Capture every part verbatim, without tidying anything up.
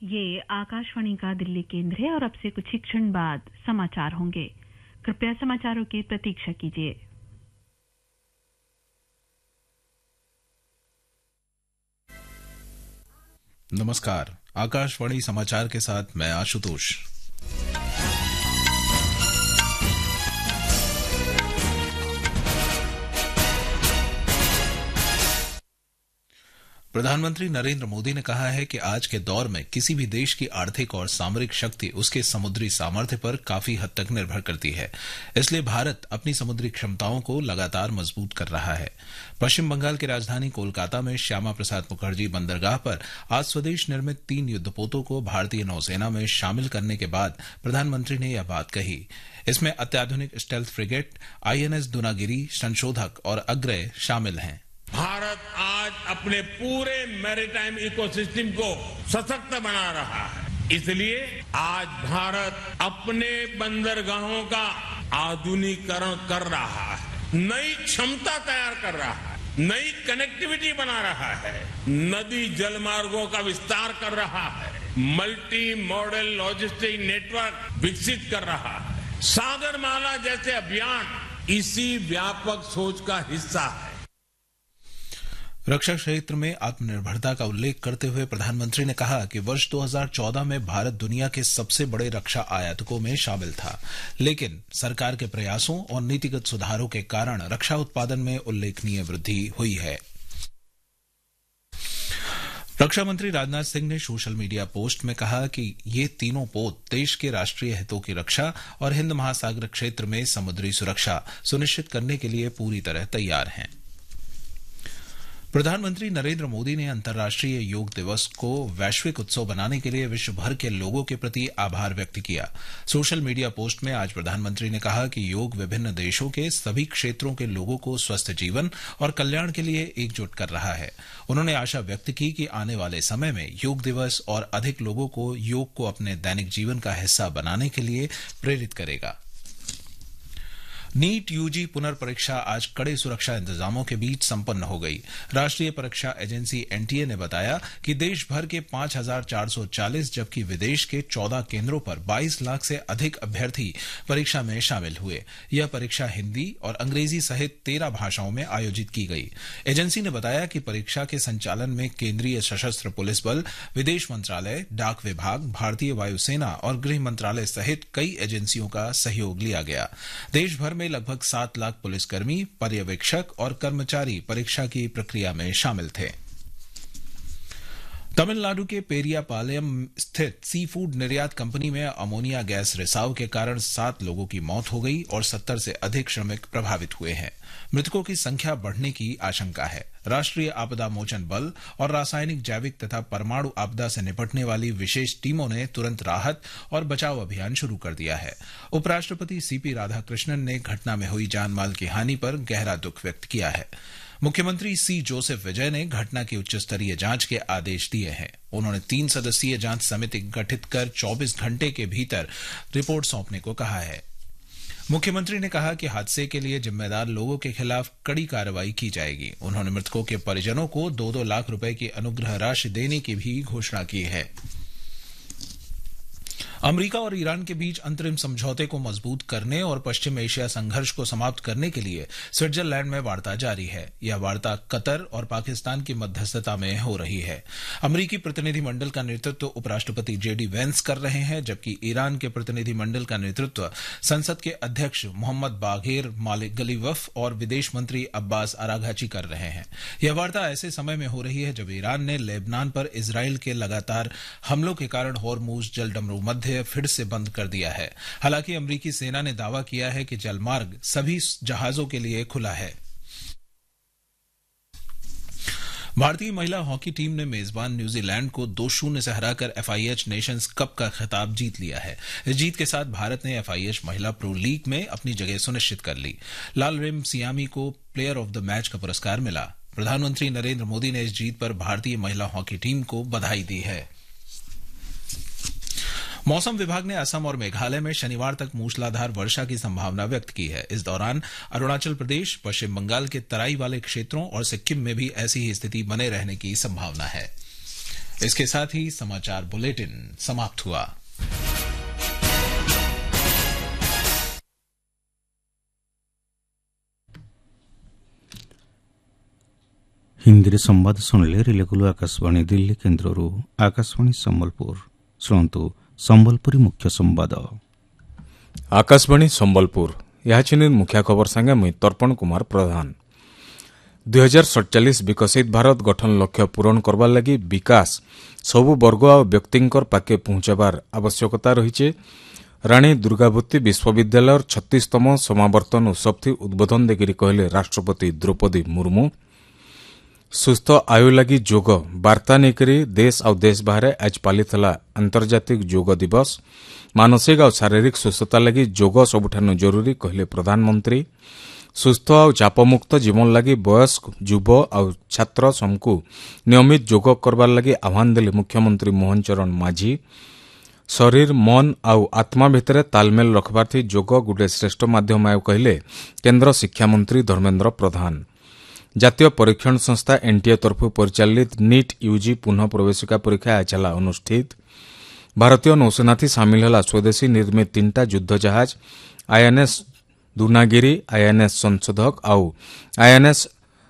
ये आकाशवाणी का दिल्ली केंद्र है और अब से कुछ ही क्षण बाद समाचार होंगे। कृपया समाचारों की प्रतीक्षा कीजिए। नमस्कार, आकाशवाणी समाचार के साथ मैं आशुतोष। प्रधानमंत्री नरेंद्र मोदी ने कहा है कि आज के दौर में किसी भी देश की आर्थिक और सामरिक शक्ति उसके समुद्री सामर्थ्य पर काफी हद तक निर्भर करती है। इसलिए भारत अपनी समुद्री क्षमताओं को लगातार मजबूत कर रहा है। पश्चिम बंगाल की राजधानी कोलकाता में श्यामा प्रसाद मुखर्जी बंदरगाह पर आज स्वदेश निर्मित तीन युद्धपोतों को भारतीय नौसेना में शामिल करने के बाद प्रधानमंत्री ने यह बात कही। इसमें अत्याधुनिक स्टेल्थ फ्रिगेट, आईएनएस दुनागिरी, संशोधक और अग्रय शामिल हैं। भारत आज अपने पूरे मैरीटाइम इकोसिस्टम को सशक्त बना रहा है। इसलिए आज भारत अपने बंदरगाहों का आधुनिकीकरण कर रहा है, नई क्षमता तैयार कर रहा है, नई कनेक्टिविटी बना रहा है, नदी जलमार्गों का विस्तार कर रहा है, मल्टी मॉडल लॉजिस्टिक नेटवर्क विकसित कर रहा है। सागरमाला जैसे अभियान इसी व्यापक सोच का हिस्सा है। रक्षा क्षेत्र में आत्मनिर्भरता का उल्लेख करते हुए प्रधानमंत्री ने कहा कि वर्ष दो हज़ार चौदह में भारत दुनिया के सबसे बड़े रक्षा आयातकों में शामिल था, लेकिन सरकार के प्रयासों और नीतिगत सुधारों के कारण रक्षा उत्पादन में उल्लेखनीय वृद्धि हुई है। रक्षा मंत्री राजनाथ सिंह ने सोशल मीडिया पोस्ट में कहा कि ये तीनों पोत देश के राष्ट्रीय हितों की रक्षा और हिंद महासागर क्षेत्र में समुद्री सुरक्षा सुनिश्चित करने के लिए पूरी तरह तैयार हैं। प्रधानमंत्री नरेंद्र मोदी ने अंतर्राष्ट्रीय योग दिवस को वैश्विक उत्सव बनाने के लिए विश्व भर के लोगों के प्रति आभार व्यक्त किया। सोशल मीडिया पोस्ट में आज प्रधानमंत्री ने कहा कि योग विभिन्न देशों के सभी क्षेत्रों के लोगों को स्वस्थ जीवन और कल्याण के लिए एकजुट कर रहा है। उन्होंने आशा व्यक्त की कि आने वाले समय में योग दिवस और अधिक लोगों को योग को अपने दैनिक जीवन का हिस्सा बनाने के लिए प्रेरित करेगा। नीट यूजी पुनर्परीक्षा आज कड़े सुरक्षा इंतजामों के बीच संपन्न हो गई। राष्ट्रीय परीक्षा एजेंसी एनटीए ने बताया कि देश भर के पांच हजार चार सौ चालीस जबकि विदेश के चौदह केंद्रों पर बाईस लाख से अधिक अभ्यर्थी परीक्षा में शामिल हुए। यह परीक्षा हिंदी और अंग्रेजी सहित तेरह भाषाओं में आयोजित की गई। एजेंसी ने बताया कि परीक्षा के संचालन में केंद्रीय सशस्त्र पुलिस बल, विदेश मंत्रालय, डाक विभाग, भारतीय वायुसेना और गृह मंत्रालय सहित कई एजेंसियों का सहयोग लिया गया। देश भर में लगभग सात लाख पुलिसकर्मी, पर्यवेक्षक और कर्मचारी परीक्षा की प्रक्रिया में शामिल थे। तमिलनाडु के पेरियापालयम स्थित सी फूड निर्यात कंपनी में अमोनिया गैस रिसाव के कारण सात लोगों की मौत हो गई और सत्तर से अधिक श्रमिक प्रभावित हुए हैं। मृतकों की संख्या बढ़ने की आशंका है। राष्ट्रीय आपदा मोचन बल और रासायनिक, जैविक तथा परमाणु आपदा से निपटने वाली विशेष टीमों ने तुरंत राहत और बचाव अभियान शुरू कर दिया है। उपराष्ट्रपति सीपी राधाकृष्णन ने घटना में हुई जानमाल की हानि पर गहरा दुख व्यक्त किया है। मुख्यमंत्री सी जोसेफ विजय ने घटना की उच्च स्तरीय जांच के आदेश दिए हैं। उन्होंने तीन सदस्यीय जांच समिति गठित कर चौबीस घंटे के भीतर रिपोर्ट सौंपने को कहा है। मुख्यमंत्री ने कहा कि हादसे के लिए जिम्मेदार लोगों के खिलाफ कड़ी कार्रवाई की जाएगी। उन्होंने मृतकों के परिजनों को दो दो लाख रुपए की अनुग्रह राशि देने की भी घोषणा की है। अमेरिका और ईरान के बीच अंतरिम समझौते को मजबूत करने और पश्चिम एशिया संघर्ष को समाप्त करने के लिए स्विट्जरलैंड में वार्ता जारी है। यह वार्ता कतर और पाकिस्तान की मध्यस्थता में हो रही है। अमेरिकी प्रतिनिधिमंडल का नेतृत्व उपराष्ट्रपति जेडी वेंस कर रहे हैं, जबकि ईरान के प्रतिनिधिमंडल का नेतृत्व संसद के अध्यक्ष मोहम्मद बाघेर मालिक-गलीवफ और विदेश मंत्री अब्बास अराघची कर रहे हैं। यह वार्ता ऐसे समय में हो रही है जब ईरान ने लेबनान पर इजराइल के लगातार हमलों के कारण होर्मुज जलडमरू मध्य फिर से बंद कर दिया है। हालांकि अमेरिकी सेना ने दावा किया है कि जलमार्ग सभी जहाजों के लिए खुला है। भारतीय महिला हॉकी टीम ने मेजबान न्यूजीलैंड को दो शून्य से हराकर एफआईएच नेशंस कप का खिताब जीत लिया है। इस जीत के साथ भारत ने एफआईएच महिला प्रो लीग में अपनी जगह सुनिश्चित कर ली। लालरेम सियामी को प्लेयर ऑफ द मैच का पुरस्कार मिला। प्रधानमंत्री नरेंद्र मोदी ने इस जीत पर भारतीय महिला हॉकी टीम को बधाई दी है। मौसम विभाग ने असम और मेघालय में शनिवार तक मूसलाधार वर्षा की संभावना व्यक्त की है। इस दौरान अरुणाचल प्रदेश, पश्चिम बंगाल के तराई वाले क्षेत्रों और सिक्किम में भी ऐसी ही स्थिति बने रहने की संभावना है। इसके साथ ही समाचार बुलेटिन समाप्त हुआ। ହିନ୍ଦୀରେ ସମ୍ବାଦ ଶୁଣିଲେ ରିଲେକୁଲୁ ଆକାଶବାଣୀ ଦିଲ୍ଲୀ କେନ୍ଦ୍ରରୁ ଆକାଶବାଣୀ ସମ୍ବଲପୁର। ଶୁଣନ୍ତୁ ସମ୍ବଲପୁରୀ ମୁଖ୍ୟ ସମ୍ବାଦ। ଆକାଶବାଣୀ ସମ୍ବଲପୁର ଏହା ଚିନି ମୁଖ୍ୟ ଖବର ସାଙ୍ଗେ ମୁଇଁ ତର୍ପଣ କୁମାର ପ୍ରଧାନ। ଦୁଇ ହଜାର ସତଚାଳିଶ ବିକଶିତ ଭାରତ ଗଠନ ଲକ୍ଷ୍ୟ ପୂରଣ କରବାର୍ ଲାଗି ବିକାଶ ସବୁ ବର୍ଗ ଆଉ ବ୍ୟକ୍ତିଙ୍କର ପାକେ ପହଞ୍ଚାବାର ଆବଶ୍ୟକତା ରହିଛି। ରାଣୀ ଦୁର୍ଗାବତୀ ବିଶ୍ୱବିଦ୍ୟାଳୟର ଛତିଶତମ ସମାବର୍ତ୍ତନ ଉତ୍ସବଥି ଉଦ୍ବୋଧନ ଦେଇକରି କହିଲେ ରାଷ୍ଟ୍ରପତି ଦ୍ରୌପଦୀ ମୁର୍ମୁ। ସୁସ୍ଥ ଆୟୁ ଲାଗି ଯୋଗ ବାର୍ତ୍ତା ନେଇକରି ଦେଶ ଆଉ ଦେଶ ବାହାରେ ଆଜ ପାଲିଥିଲା ଆନ୍ତର୍ଜାତିକ ଯୋଗ ଦିବସ। ମାନସିକ ଆଉ ଶାରୀରିକ ସୁସ୍ଥତା ଲାଗି ଯୋଗ ସବୁଠାରୁ ଜରୁରୀ କହିଲେ ପ୍ରଧାନମନ୍ତ୍ରୀ। ସୁସ୍ଥ ଆଉ ଚାପମୁକ୍ତ ଜୀବନ ଲାଗି ବୟସ୍କ ଯୁବ ଆଉ ଛାତ୍ର ସମକୁ ନିୟମିତ ଯୋଗ କରବାର ଲାଗି ଆହ୍ୱାନ ଦେଲେ ମୁଖ୍ୟମନ୍ତ୍ରୀ ମୋହନ ଚରଣ ମାଝୀ। ଶରୀର ମନ ଆଉ ଆତ୍ମା ଭିତରେ ତାଲମେଲ ରଖବାର୍ଥି ଯୋଗ ଗୋଟିଏ ଶ୍ରେଷ୍ଠ ମାଧ୍ୟମ ଆୟ କହିଲେ କେନ୍ଦ୍ର ଶିକ୍ଷାମନ୍ତ୍ରୀ ଧର୍ମେନ୍ଦ୍ର ପ୍ରଧାନ। ଜାତୀୟ ପରୀକ୍ଷଣ ସଂସ୍ଥା ଏନ୍ଟିଏ ତରଫରୁ ପରିଚାଳିତ ନିଟ୍ ୟୁଜି ପୁନଃ ପ୍ରବେଶିକା ପରୀକ୍ଷା ଆଜ ହେଲା ଅନୁଷ୍ଠିତ। ଭାରତୀୟ ନୌସେନାଥି ସାମିଲ ହେଲା ସ୍ୱଦେଶୀ ନିର୍ମିତ ତିନିଟା ଯୁଦ୍ଧ ଜାହାଜ ଆଇଏନ୍ଏସ୍ ଦୁନାଗିରି, ଆଇଏନ୍ଏସ୍ ସଂଶୋଧକ ଆଉ ଆଇଏନ୍ଏସ୍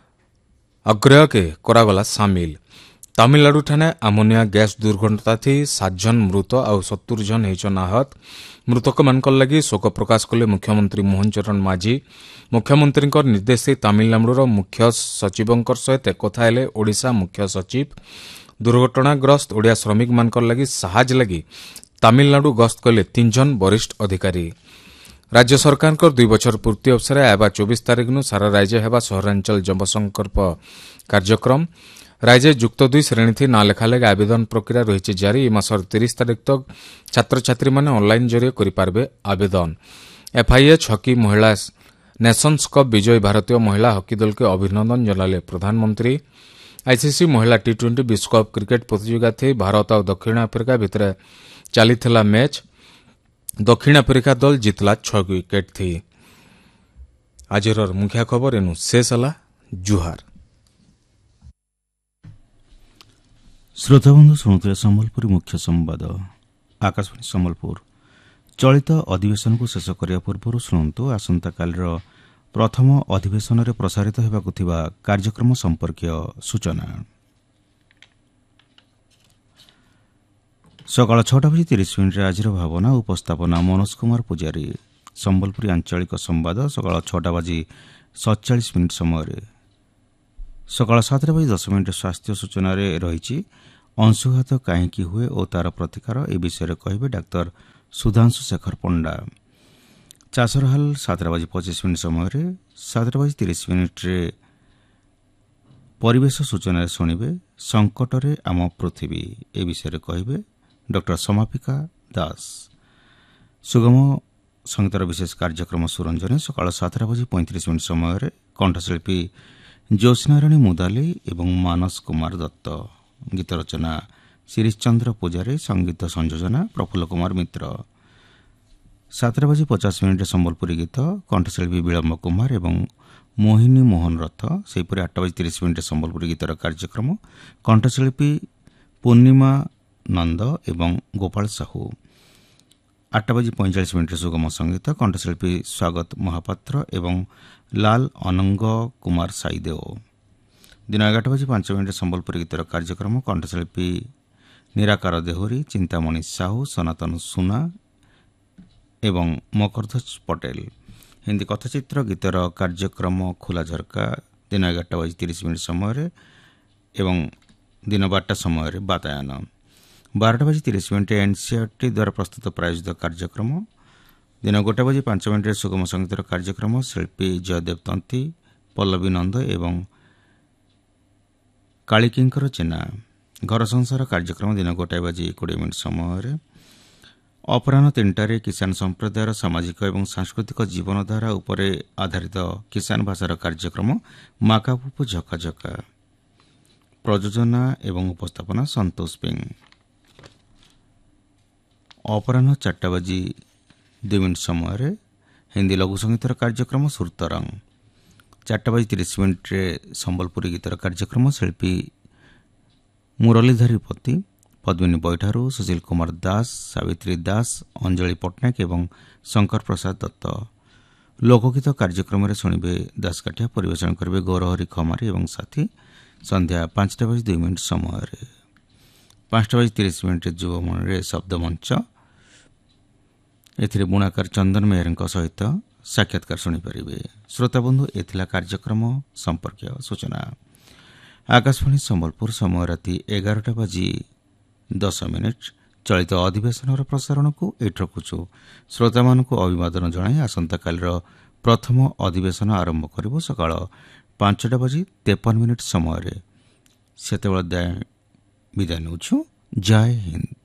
ଅଗ୍ରୟକେ କରାଗଲା ସାମିଲ। ତାମିଲନାଡୁଠାରେ ଆମୋନିଆ ଗ୍ୟାସ୍ ଦୁର୍ଘଟଣାଥି ସାତ ଜଣ ମୃତ ଆଉ ସତୁର ଜଣ ହେଇଛନ୍ ଆହତ। ମୃତକମାନଙ୍କ ଲାଗି ଶୋକ ପ୍ରକାଶ କଲେ ମୁଖ୍ୟମନ୍ତ୍ରୀ ମୋହନ ଚରଣ ମାଝୀ। ମୁଖ୍ୟମନ୍ତ୍ରୀଙ୍କ ନିର୍ଦ୍ଦେଶ ଦେଇ ତାମିଲନାଡୁର ମୁଖ୍ୟ ସଚିବଙ୍କ ସହିତ କଥା ହେଲେ ଓଡ଼ିଶା ମୁଖ୍ୟ ସଚିବ। ଦୁର୍ଘଟଣାଗ୍ରସ୍ତ ଓଡ଼ିଆ ଶ୍ରମିକମାନଙ୍କ ଲାଗି ସାହାଯ୍ୟ ଲାଗି ତାମିଲନାଡୁ ଗସ୍ତ କଲେ ତିନି ଜଣ ବରିଷ୍ଠ ଅଧିକାରୀ। ରାଜ୍ୟ ସରକାରଙ୍କ ଦୁଇ ବছର ପୂର୍ତ୍ତି ଅବସରରେ ଆଇବା ଚବିଶ ତାରିଖରୁ ସାରା ରାଜ୍ୟ ହେବା ସହରାଞ୍ଚଳ ଯୁବସଂକଳ୍ପ କାର୍ଯ୍ୟକ୍ରମ। ରାଜ୍ୟରେ ଯୁକ୍ତ ଦୁଇ ଶ୍ରେଣୀଥି ନାଁ ଲେଖା ଲାଗି ଆବେଦନ ପ୍ରକ୍ରିୟା ରହିଛି ଜାରି। ଏ ମାସର ତିରିଶ ତାରିଖ ତକ ଛାତ୍ରଛାତ୍ରୀମାନେ ଅନ୍ଲାଇନ୍ ଜରିଏ କରିପାରିବେ ଆବେଦନ। ଏଫ୍ଆଇଏଚ୍ ହକି ମହିଳା ନେସନ୍ସ କପ୍ ବିଜୟୀ ଭାରତୀୟ ମହିଳା ହକି ଦଳକୁ ଅଭିନନ୍ଦନ ଜଣାଇଲେ ପ୍ରଧାନମନ୍ତ୍ରୀ। ଆଇସିସି ମହିଳା ଟି ଟ୍ୱେଣ୍ଟି ବିଶ୍ୱକପ୍ କ୍ରିକେଟ୍ ପ୍ରତିଯୋଗିତା ଥି ଭାରତ ଆଉ ଦକ୍ଷିଣ ଆଫ୍ରିକା ଭିତରେ ଚାଲିଥିଲା ମ୍ୟାଚ୍। ଦକ୍ଷିଣ ଆଫ୍ରିକା ଦଳ ଜିତିଲା ଛଅ ୱିକେଟ୍ ଥି। ଆଜିର ମୁଖ୍ୟ ଖବର ଏନୁ ଶେଷ ହେଲା। ଜୁହାର। ଶ୍ରୋତାବନ୍ଧୁ ଶୁଣୁଥିଲେ ସମ୍ବଲପୁରୀ ମୁଖ୍ୟ ସମ୍ବାଦ। ଆକାଶବାଣୀ ସମ୍ବଲପୁର। ଚଳିତ ଅଧିବେଶନକୁ ଶେଷ କରିବା ପୂର୍ବରୁ ଶୁଣନ୍ତୁ ଆସନ୍ତାକାଲିର ପ୍ରଥମ ଅଧିବେଶନରେ ପ୍ରସାରିତ ହେବାକୁ ଥିବା କାର୍ଯ୍ୟକ୍ରମ ସମ୍ପର୍କୀୟ ସୂଚନା। ସକାଳ ଛଅଟା ବଜି ତିରିଶ ମିନିଟ୍ରେ ଆଜିର ଭାବନା ଉପସ୍ଥାପନା ମନୋଜ କୁମାର ପୂଜାରୀ। ସମ୍ବଲପୁରୀ ଆଞ୍ଚଳିକ ସମ୍ବାଦ ସକାଳ ଛଅଟା ବାଜି ସତଚାଳିଶ ମିନିଟ୍ ସମୟରେ। ସକାଳ ସାତଟା ବାଜି ଦଶ ମିନିଟ୍ ସ୍ୱାସ୍ଥ୍ୟ ସୂଚନାରେ ରହିଛି ଅଂଶୁଘାତ କାହିଁକି ହୁଏ ଓ ତାର ପ୍ରତିକାର ଏ ବିଷୟରେ କହିବେ ଡାକ୍ତର ସୁଧାଂଶୁ ଶେଖର ପଣ୍ଡା। ଚାଷର ହାଲ ସାତଟା ବାଜି ପଚିଶ ମିନିଟ୍ ସମୟରେ। ସାତଟା ବାଜି ତିରିଶ ମିନିଟ୍ରେ ପରିବେଶ ସୂଚନାରେ ଶୁଣିବେ ସଙ୍କଟରେ ଆମ ପୃଥିବୀ ଏ ବିଷୟରେ କହିବେ ଡକ୍ଟର ସମାପିକା ଦାସ। ସୁଗମ ସଙ୍ଗୀତର ବିଶେଷ କାର୍ଯ୍ୟକ୍ରମ ସୁରଞ୍ଜନୀ ସକାଳ ସାତଟା ବାଜି ପଇଁତିରିଶ ମିନିଟ୍ ସମୟରେ କଣ୍ଠଶିଳ୍ପୀ ଜ୍ୟୋତ୍ସ୍ନାରାଣୀ ମୁଦାଲି ଏବଂ ମାନସ କୁମାର ଦତ୍ତ। ଗୀତ ରଚନା ଶିରିଷ ଚନ୍ଦ୍ର ପୂଜାରୀ, ସଙ୍ଗୀତ ସଂଯୋଜନା ପ୍ରଫୁଲ୍ଲ କୁମାର ମିତ୍ର। ସାତଟା ବାଜି ପଚାଶ ମିନିଟ୍ରେ ସମ୍ବଲପୁରୀ ଗୀତ କଣ୍ଠଶିଳ୍ପୀ ବିଳମ୍ବ କୁମାର ଏବଂ ମୋହିନୀ ମୋହନ ରଥ। ସେହିପରି ଆଠଟା ବାଜି ତିରିଶ ମିନିଟ୍ରେ ସମ୍ବଲପୁରୀ ଗୀତର କାର୍ଯ୍ୟକ୍ରମ କଣ୍ଠଶିଳ୍ପୀ ପୂର୍ଣ୍ଣିମା ନନ୍ଦ ଏବଂ ଗୋପାଳ ସାହୁ। ଆଠଟା ବାଜି ପଇଁଚାଳିଶ ମିନିଟ୍ରେ ସୁଗମ ସଙ୍ଗୀତ କଣ୍ଠଶିଳ୍ପୀ ସ୍ୱାଗତ ମହାପାତ୍ର ଏବଂ ଲାଲ ଅନଙ୍ଗ କୁମାର ସାଇଦେଓ। ଦିନ ଏଗାରଟା ବାଜି ପାଞ୍ଚ ମିନିଟ୍ରେ ସମ୍ବଲପୁରୀ ଗୀତର କାର୍ଯ୍ୟକ୍ରମ କଣ୍ଠଶିଳ୍ପୀ ନିରାକାର ଦେହୁରୀ, ଚିନ୍ତାମଣି ସାହୁ, ସନାତନ ସୁନା ଏବଂ ମକରଧ୍ୱଜ ପଟେଲ। ହିନ୍ଦୀ କଥାଚିତ୍ର ଗୀତର କାର୍ଯ୍ୟକ୍ରମ ଖୋଲା ଝରକା ଦିନ ଏଗାରଟା ବାଜି ତିରିଶ ମିନିଟ୍ ସମୟରେ ଏବଂ ଦିନ ବାରଟା ସମୟରେ ବାତାୟନ। ବାରଟା ବାଜି ତିରିଶ ମିନିଟ୍ରେ ଏନ୍ସିଆର୍ଟି ଦ୍ୱାରା ପ୍ରସ୍ତୁତ ପ୍ରାୟୋଜିତ କାର୍ଯ୍ୟକ୍ରମ। ଦିନ ଗୋଟେ ବାଜି ପାଞ୍ଚ ମିନିଟ୍ରେ ସୁଗମ ସଙ୍ଗୀତର କାର୍ଯ୍ୟକ୍ରମ ଶିଳ୍ପୀ ଜୟଦେବ ତନ୍ତୀ, ପଲ୍ଲବୀ ନନ୍ଦ ଏବଂ କାଳିକିଙ୍କର ଚେନା। ଘର ସଂସାର କାର୍ଯ୍ୟକ୍ରମ ଦିନ ଗୋଟାଏ ବାଜି କୋଡ଼ିଏ ମିନିଟ୍ ସମୟରେ। ଅପରାହ୍ନ ତିନିଟାରେ କିଷାନ ସମ୍ପ୍ରଦାୟର ସାମାଜିକ ଏବଂ ସାଂସ୍କୃତିକ ଜୀବନଧାରା ଉପରେ ଆଧାରିତ କିଷାନ ଭାଷାର କାର୍ଯ୍ୟକ୍ରମ ମାକାପୁପୁ ଝକାଝକା। ପ୍ରଯୋଜନା ଏବଂ ଉପସ୍ଥାପନା ସନ୍ତୋଷ ପିଂ। ଅପରାହ୍ନ ଚାରିଟା ବାଜି ଦୁଇ ମିନିଟ୍ ସମୟରେ ହିନ୍ଦୀ ଲଘୁସଙ୍ଗୀତର କାର୍ଯ୍ୟକ୍ରମ ସୁରତରଙ୍ଗ। ଚାରିଟା ବାଜି ତିରିଶ ମିନିଟ୍ରେ ସମ୍ବଲପୁରୀ ଗୀତର କାର୍ଯ୍ୟକ୍ରମ ଶିଳ୍ପୀ ମୁରଲୀଧରୀ ପତି। ପଦ୍ମିନୀ ବୈଠାରୁ ସୁଶୀଲ କୁମାର ଦାସ, ସାବିତ୍ରୀ ଦାସ, ଅଞ୍ଜଳି ପଟ୍ଟନାୟକ ଏବଂ ଶଙ୍କର ପ୍ରସାଦ ଦତ୍ତ। ଲୋକଗୀତ କାର୍ଯ୍ୟକ୍ରମରେ ଶୁଣିବେ ଦାସକାଠିଆ, ପରିବେଷଣ କରିବେ ଗୌରହରି ଖମାରୀ ଏବଂ ସାଥୀ। ସନ୍ଧ୍ୟା ପାଞ୍ଚଟା ବାଜି ଦୁଇ ମିନିଟ୍ ସମୟରେ ପାଞ୍ଚଟା ବାଜି ତିରିଶ ମିନିଟ୍ରେ ଯୁବମଣିରେ ଶବ୍ଦମଞ୍ଚ, ଏଥିରେ ବୁଣାକାର ଚନ୍ଦନ ମେହେରଙ୍କ ସହିତ ସାକ୍ଷାତକାର ଶୁଣିପାରିବେ। ଶ୍ରୋତାବନ୍ଧୁ, ଏ ଥିଲା କାର୍ଯ୍ୟକ୍ରମ ସମ୍ପର୍କୀୟ ସୂଚନା। ଆକାଶବାଣୀ ସମ୍ବଲପୁର, ସମୟ ରାତି ଏଗାରଟା ବାଜି ଦଶ ମିନିଟ୍। ଚଳିତ ଅଧିବେଶନର ପ୍ରସାରଣକୁ ଏଇଠି ରଖୁଛୁ। ଶ୍ରୋତାମାନଙ୍କୁ ଅଭିବାଦନ ଜଣାଇ ଆସନ୍ତାକାଲିର ପ୍ରଥମ ଅଧିବେଶନ ଆରମ୍ଭ କରିବୁ ସକାଳ ପାଞ୍ଚଟା ବାଜି ତେପନ ମିନିଟ୍ ସମୟରେ। ସେତେବେଳେ ବିଦାୟ ନେଉଛୁ। ଜୟ ହିନ୍ଦ।